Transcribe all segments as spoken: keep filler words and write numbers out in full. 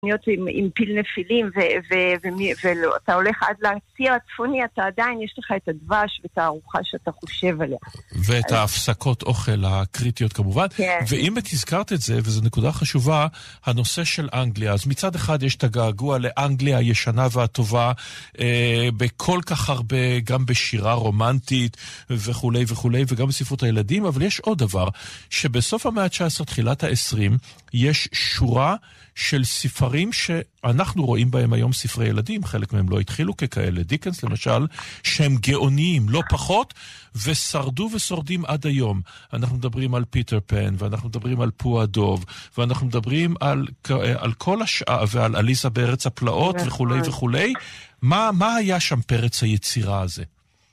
עם, עם פיל נפילים ואתה הולך עד לציר הצפוני, אתה עדיין יש לך את הדבש ואת הארוחה שאתה חושב עליה. ואת אז... ההפסקות אוכל הקריטיות כמובן. כן. ואם את הזכרת את זה, וזו נקודה חשובה, הנושא של אנגליה. אז מצד אחד יש את הגעגוע לאנגליה הישנה והטובה, אה, בכל כך הרבה, גם בשירה רומנטית וכו' וכו', וגם בספרות הילדים, אבל יש עוד דבר, שבסוף המאה ה-תשע עשרה, תחילת ה-עשרים, יש שורה של ספרים שאנחנו רואים בהם היום ספרי ילדים, חלק מהם לא התחילו ככאלה, דיקנס למשל, שהם גאוניים, לא פחות, ושרדו ושורדים עד היום. אנחנו מדברים על פיטר פן, ואנחנו מדברים על פו הדוב, ואנחנו מדברים על, על כל השעה, ועל אליסה בארץ הפלאות וכו' וכו'. מה, מה היה שם פרץ היצירה הזה?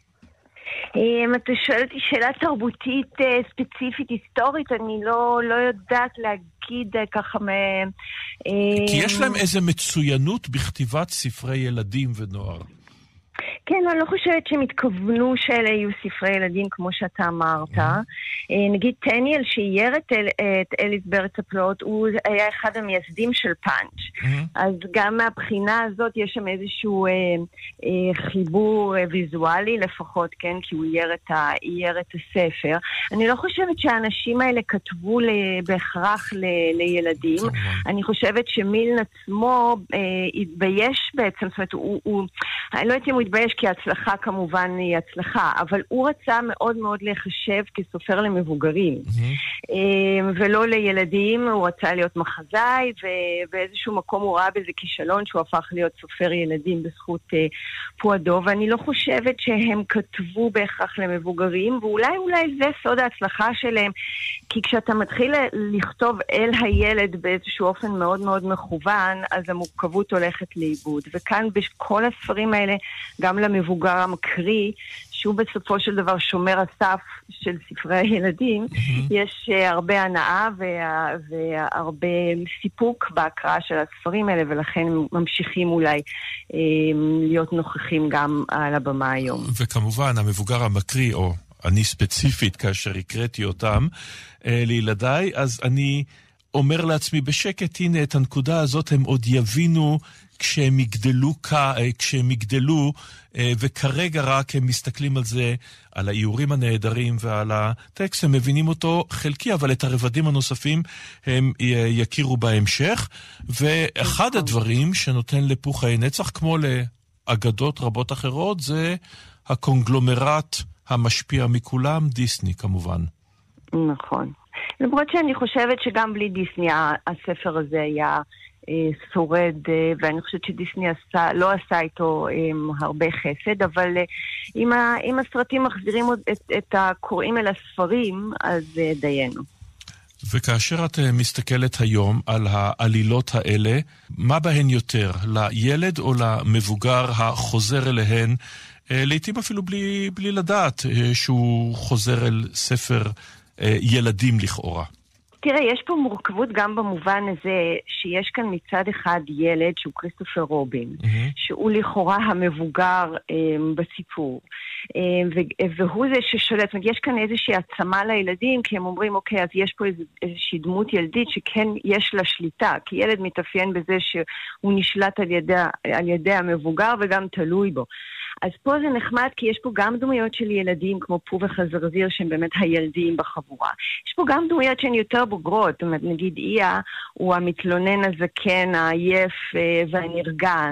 אם אתה שואל אותי שאלה תרבותית ספציפית, היסטורית, אני לא, לא יודעת להגיד ככה מ... כי יש להם איזה מצוינות בכתיבת ספרי ילדים ונוער. כן, אני לא חושבת שהם התכוונו שאלה יהיו ספרי ילדים כמו שאתה אמרת. נגיד טניאל שאייר את אליס בארץ הפלאות, הוא היה אחד המייסדים של פאנץ'. אז גם מהבחינה הזאת יש שם איזשהו חיבור ויזואלי לפחות, כן, כי הוא אייר את הספר. אני לא חושבת שהאנשים האלה כתבו בהכרח לילדים. אני חושבת שמילן עצמו התבייש בעצם, זאת אומרת, הוא, אני לא יודעת אם הוא התבייש, כי ההצלחה כמובן היא הצלחה, אבל הוא רצה מאוד מאוד להיחשב כסופר למבוגרים, mm-hmm. ולא לילדים. הוא רצה להיות מחזאי, ובאיזשהו מקום הוא ראה בזה כישלון שהוא הפך להיות סופר ילדים בזכות פו הדוב, ואני לא חושבת שהם כתבו בהכרח למבוגרים, ואולי אולי זה סוד ההצלחה שלהם, כי כשאתה מתחיל לכתוב אל הילד באיזשהו אופן מאוד מאוד מכוון, אז המורכבות הולכת לאיבוד, וכאן בכל הספרים האלה, גם למבוגר המקריא, שהוא בסופו של דבר שומר הסף של ספרי הילדים, mm-hmm. יש uh, הרבה הנאה וה, והרבה סיפוק בהקראה של הספרים האלה, ולכן ממשיכים אולי um, להיות נוכחים גם על הבמה היום. וכמובן, המבוגר המקריא, או אני ספציפית, כאשר הקראתי אותם uh, לילדיי, אז אני אומר לעצמי בשקט, הנה את הנקודה הזאת הם עוד יבינו כשהם יגדלו, כשהם יגדלו, וכרגע רק הם מסתכלים על זה, על האיורים הנהדרים ועל הטקסט, הם מבינים אותו חלקי, אבל את הרבדים הנוספים הם יכירו בהמשך. ואחד הדברים שנותן לפו חיי נצח, כמו לאגדות רבות אחרות, זה הקונגלומרט המשפיע מכולם, דיסני כמובן. נכון. למרות שאני חושבת שגם בלי דיסני הספר הזה היה שורד, ואני חושבת שדיסני עשה, לא עשה איתו הרבה חסד, אבל אם, ה, אם הסרטים מחזירים את, את הקוראים אל הספרים, אז דיינו. וכאשר את מסתכלת היום על העלילות האלה, מה בהן יותר? לילד או למבוגר החוזר אליהן, לעתים אפילו בלי, בלי לדעת שהוא חוזר אל ספר ילדים לכאורה? תראה, יש פה מורכבות גם במובן הזה שיש כאן מצד אחד ילד שהוא כריסטופר רובין, mm-hmm. שהוא לכאורה המבוגר um, בסיפור, um, והוא זה ששולט. יש כאן איזושהי עצמה לילדים, כי הם אומרים, אוקיי, אז יש פה איז, איזושהי דמות ילדית שכן יש לה שליטה, כי ילד מתאפיין בזה שהוא נשלט על ידי, על ידי המבוגר וגם תלוי בו. אז פה זה נחמד, כי יש פה גם דמויות של ילדים, כמו פו וחזרזיר, שהם באמת הילדים בחבורה. יש פה גם דמויות שהן יותר בוגרות, זאת אומרת, נגיד איה, הוא המתלונן הזקן, העייף והנרגן,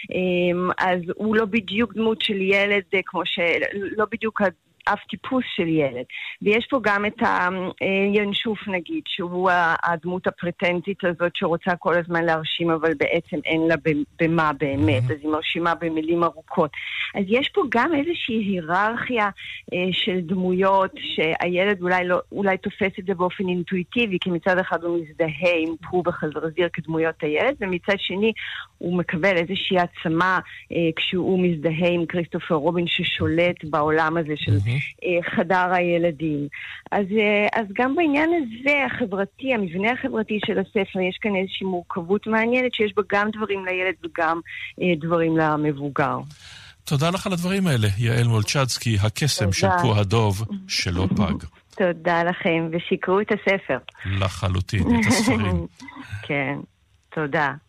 אז הוא לא בדיוק דמות של ילד, כמו ש... לא בדיוק אף טיפוס של ילד. ויש פה גם את הינשוף נגיד, שהוא הדמות הפרטנזית הזאת שרוצה כל הזמן להרשים, אבל בעצם אין לה במה באמת, אז היא מרשימה במילים ארוכות. אז יש פה גם איזושהי היררכיה של דמויות, שהילד אולי, לא, אולי תופס את זה באופן אינטואיטיבי, כי מצד אחד הוא מזדהה עם פו וחזרזיר כדמויות הילד, ומצד שני הוא מקבל איזושהי עצמה כשהוא מזדהה עם כריסטופר רובין ששולט בעולם הזה של חדר הילדים. אז, אז גם בעניין הזה החברתי, המבנה החברתי של הספר, יש כאן איזושהי מורכבות מעניינת שיש בה גם דברים לילד וגם דברים למבוגר. תודה לך על הדברים האלה, יעל מולצ'דסקי, הקסם של פו הדוב שלא פג. תודה לכם, ושיקרו את הספר. לחלוטין, את הספרים. כן, תודה.